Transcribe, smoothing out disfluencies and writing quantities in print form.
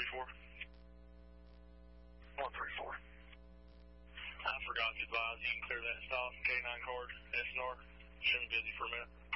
134. I forgot to advise you can clear that stop. K9 card, SNR. Shouldn't be busy for a minute.